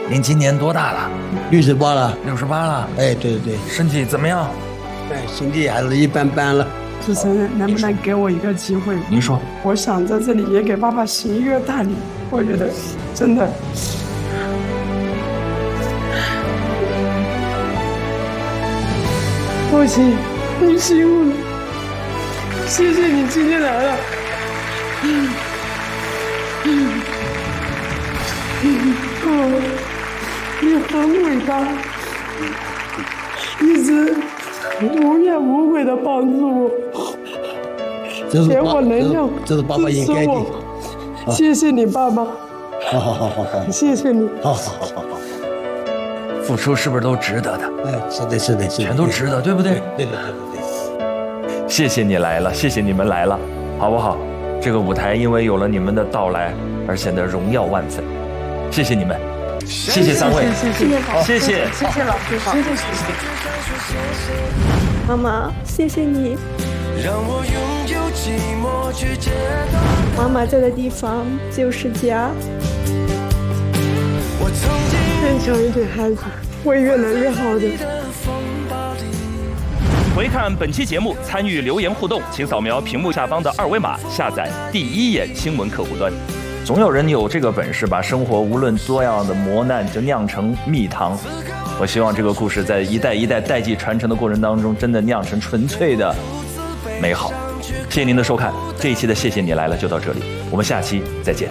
您今年多大了 ？68了。 68了。 哎，对对对。 身体怎么样？ 哎，身体还是一般般了。 主持人，能不能给我一个机会？ 您说。 我想在这里也给爸爸行一个大礼，我觉得真的。父亲，你辛苦了，谢谢你今天来了。你很伟大，一直无怨无悔的帮助我，给我能量， 这是爸爸应该的。 谢谢你，爸爸。 好， 谢谢你。 好。 付出是不是都值得的？ 哎，是的， 全都值得，对不对？ 对。 谢谢你来了，谢谢你们来了，好不好？这个舞台因为有了你们的到来而显得荣耀万分，谢谢你们，谢谢三位，谢谢老师，谢谢。 妈妈，谢谢你。妈妈在的地方就是家。 坚强一点，孩子，会越来越好的。 回看本期节目，参与留言互动，请扫描屏幕下方的2维码，下载第一眼新闻客户端。 总有人有这个本事，把生活无论多样的磨难就酿成蜜糖。我希望这个故事在一代一代代际传承的过程当中，真的酿成纯粹的美好。谢谢您的收看，这一期的谢谢你来了就到这里，我们下期再见。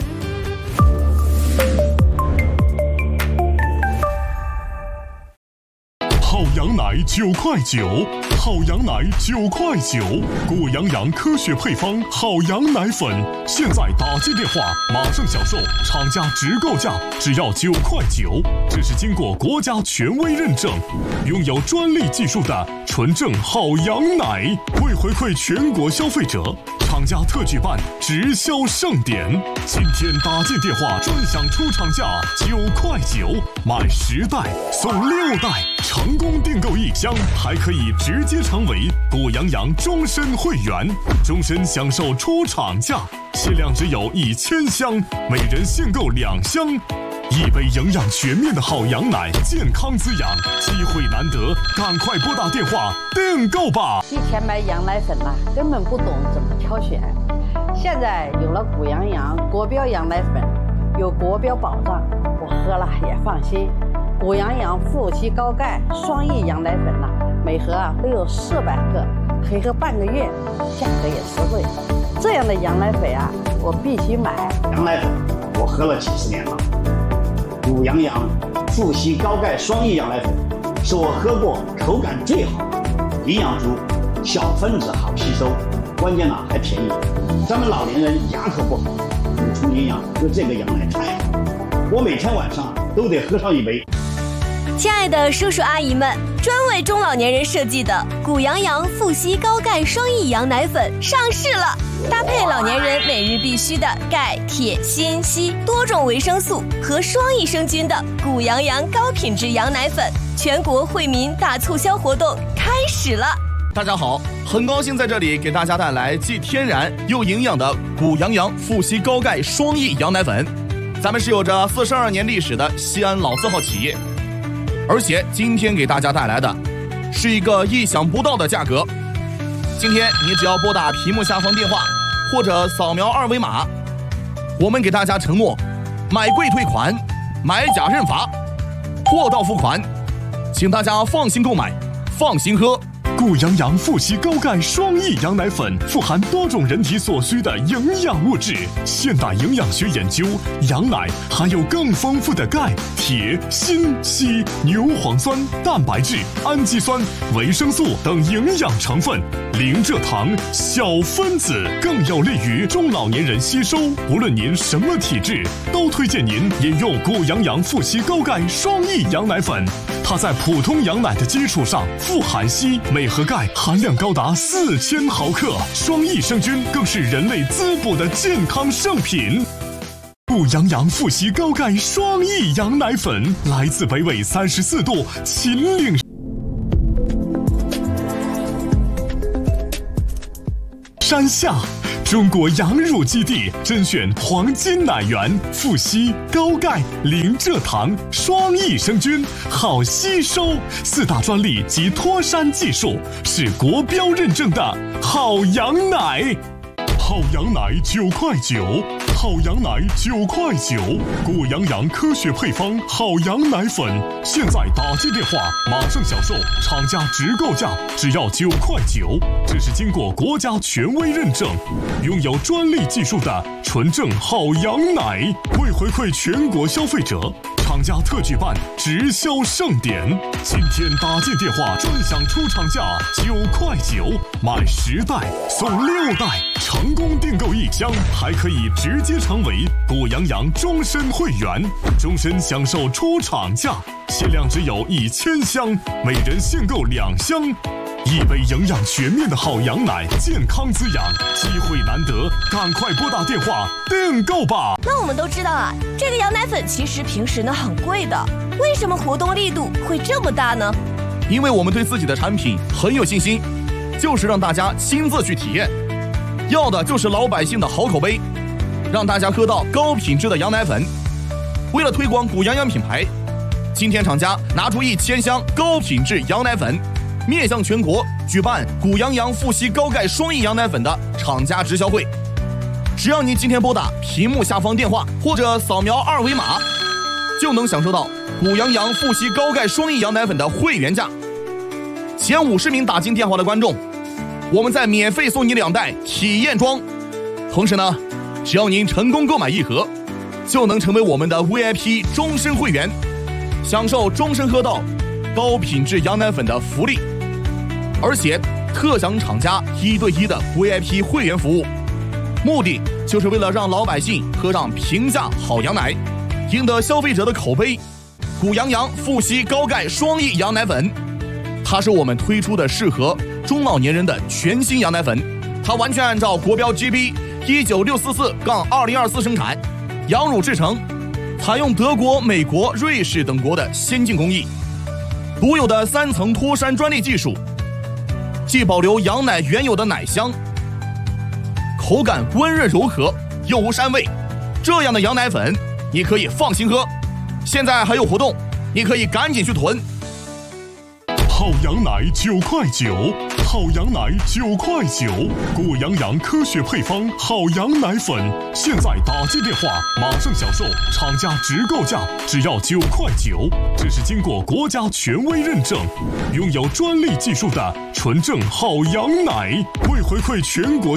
好羊奶9块9，好羊奶9块9，谷羊羊科学配方好羊奶粉，现在打进电话马上享受厂家直购价，只要9块9。这是经过国家权威认证，拥有专利技术的纯正好羊奶。为回馈全国消费者，厂家特举办直销盛典，今天打进电话专享出厂价9块9，买10袋送6袋，成功订购1箱，还可以直接成为谷羊羊终身会员，终身享受出厂价，限量只有1000箱，每人限购2箱。一杯营养全面的好羊奶，健康滋养，机会难得，赶快拨打电话订购吧。 以前买羊奶粉啦，根本不懂怎么挑选，现在有了谷羊羊国标羊奶粉，有国标保障，我喝了也放心。谷羊羊富硒高钙双益羊奶粉啦，每盒都有400克，可以喝半个月，价格也实惠。这样的羊奶粉啊，我必须买。 羊奶粉我喝了几10年了。谷羊羊富硒高钙双益羊奶粉是我喝过口感最好，营养足，小分子好吸收，关键还便宜。咱们老年人牙口不好，补充营养，就这个羊奶太好，我每天晚上都得喝上1杯。 亲爱的叔叔阿姨们，专为中老年人设计的谷羊羊富硒高钙双益羊奶粉上市了，搭配老年人每日必须的钙、铁、锌、硒多种维生素和双益生菌的谷羊羊高品质羊奶粉，全国惠民大促销活动开始了。 大家好，很高兴在这里给大家带来既天然又营养的谷羊羊富硒高钙双益羊奶粉。咱们是有着42年历史的西安老字号企业，而且今天给大家带来的是一个意想不到的价格。今天你只要拨打屏幕下方电话或者扫描2维码，我们给大家承诺买贵退款，买假认罚，货到付款，请大家放心购买，放心喝。 谷羊羊富硒高钙双益羊奶粉富含多种人体所需的营养物质。现代营养学研究，羊奶含有更丰富的钙、铁、锌、硒、牛磺酸、蛋白质、氨基酸、维生素等营养成分，零蔗糖，小分子，更有利于中老年人吸收。无论您什么体质，都推荐您饮用谷羊羊富硒高钙双益羊奶粉。它在普通羊奶的基础上富含硒，每盒钙含量高达4000毫克，双益生菌更是人类滋补的健康圣品。谷羊羊富硒高钙双益羊奶粉来自北纬34度秦岭山下， 中国羊乳基地甄选黄金奶源，富硒、高钙、零蔗糖，双益生菌，好吸收，4大专利及脱山技术，是国标认证的好羊奶。好羊奶9块9，好羊奶9块9，果羊羊科学配方好羊奶粉，现在打进电话马上享受厂家直购价，只要9块9。这是经过国家权威认证，拥有专利技术的纯正好羊奶。为回馈全国消费者，厂家特举办直销盛典，今天打进电话专享出厂价9块9，买10袋送6袋，成功订购1箱还可以直接成为果羊羊终身会员，终身享受出厂价，限量只有1000箱，每人限购2箱。一杯营养全面的好羊奶，健康滋养，机会难得，赶快拨打电话订购吧。 那我们都知道啊，这个羊奶粉其实平时呢很贵的，为什么活动力度会这么大呢？ 因为我们对自己的产品很有信心，就是让大家亲自去体验，要的就是老百姓的好口碑，让大家喝到高品质的羊奶粉。为了推广谷羊羊品牌，今天厂家拿出1000箱高品质羊奶粉，面向全国举办谷羊羊富硒高钙双益羊奶粉的厂家直销会。只要您今天拨打屏幕下方电话或者扫描2维码，就能享受到谷羊羊富硒高钙双益羊奶粉的会员价。前50名打进电话的观众，我们再免费送你2袋体验装。同时呢，只要您成功购买1盒，就能成为我们的 VIP 终身会员，享受终身喝到高品质羊奶粉的福利，而且特享厂家1对1的 VIP 会员服务，目的就是为了让老百姓喝上平价好羊奶，赢得消费者的口碑。谷羊羊富硒高钙双益羊奶粉，它是我们推出的适合中老年人的全新羊奶粉，它完全按照国标 GB 19644-2024生产，羊乳制成，采用德国、美国、瑞士等国的先进工艺，独有的3层脱山专利技术，既保留羊奶原有的奶香，口感温润柔和，又无膻味。这样的羊奶粉你可以放心喝，现在还有活动，你可以赶紧去囤。 好羊奶9块9，好羊奶9块9，果羊羊科学配方好羊奶粉，现在打进电话马上享受厂家直购价，只要9块9。这是经过国家权威认证，拥有专利技术的纯正好羊奶。为回馈全国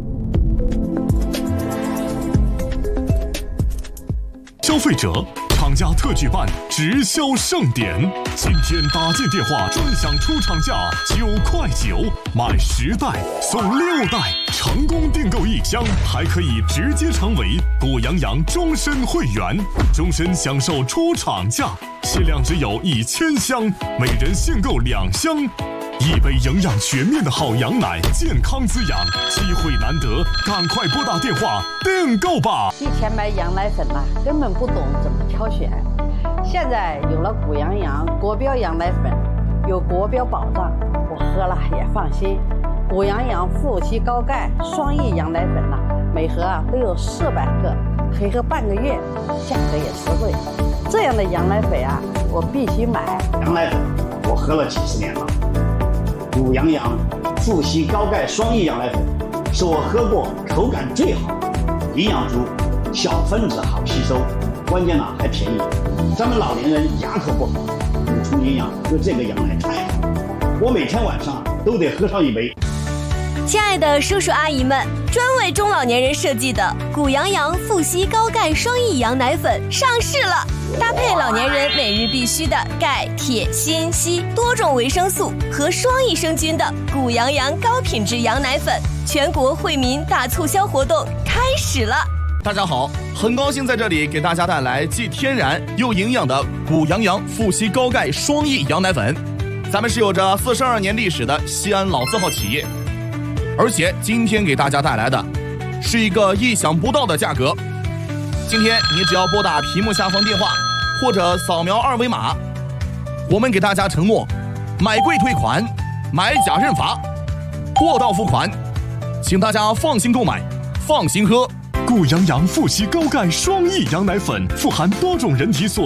消费者，厂家特举办直销盛典，今天打进电话专享出厂价9块9，买10袋送6袋，成功订购1箱还可以直接成为果羊羊终身会员，终身享受出厂价，限量只有1000箱，每人限购2箱。一杯营养全面的好羊奶，健康滋养，机会难得，赶快拨打电话订购吧。 以前买羊奶粉呢，根本不懂怎么挑选，现在有了谷羊羊国标羊奶粉，有国标保障，我喝了也放心。谷羊羊富硒高钙双益羊奶粉呢，每盒都有400克，可以喝半个月，价格也实惠。这样的羊奶粉啊，我必须买。 羊奶粉我喝了几10年了。谷羊羊富硒高钙双益羊奶粉是我喝过口感最好，营养足，小分子好吸收，关键呢还便宜。咱们老年人牙口不好，补充营养喝这个羊奶太好了，我每天晚上都得喝上1杯。 亲爱的叔叔阿姨们，专为中老年人设计的谷羊羊富硒高钙双益羊奶粉上市了，搭配老年人每日必须的钙、铁、锌、硒多种维生素和双益生菌的谷羊羊高品质羊奶粉，全国惠民大促销活动开始了。 大家好，很高兴在这里给大家带来既天然又营养的谷羊羊富硒高钙双益羊奶粉。咱们是有着42年历史的西安老字号企业，而且今天给大家带来的是一个意想不到的价格。今天你只要拨打屏幕下方电话或者扫描2维码，我们给大家承诺买贵退款，买假认罚，货到付款，请大家放心购买， 放心喝。 谷阳阳富硒高钙双益羊奶粉富含多种人体素